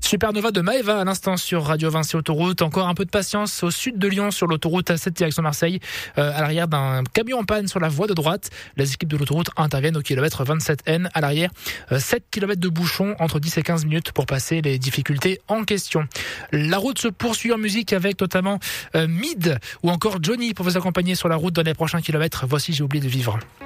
Supernova de Maëva à l'instant sur Radio Vinci Autoroute. Encore un peu de patience au sud de Lyon sur l'autoroute A7 direction Marseille. À l'arrière d'un camion en panne sur la voie de droite. Les équipes de l'autoroute interviennent au kilomètre 27N. À l'arrière, 7 km de bouchons entre 10 et 15 minutes pour passer les difficultés en question. La route se poursuit en musique avec notamment Mid ou encore Johnny pour vous accompagner sur la route dans les prochains kilomètres. Voici J'ai oublié de vivre.